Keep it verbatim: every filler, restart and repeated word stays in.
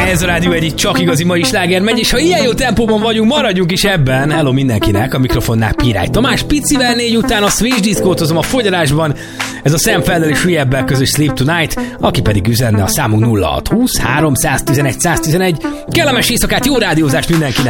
Ez a Rádió egyik csak igazi mai sláger megy, és ha ilyen jó tempóban vagyunk, maradjunk is ebben. Hello mindenkinek, a mikrofonnál Pirály Tamás Picivel, négy után a Switch diszkótozom a fogyarásban. Ez a Sam Felder és Riebbel közös Sleep Tonight, aki pedig üzenne a számunk nulla hat húsz három tizenegy száz tizenegy. Kellemes éjszakát, jó rádiózást mindenkinek!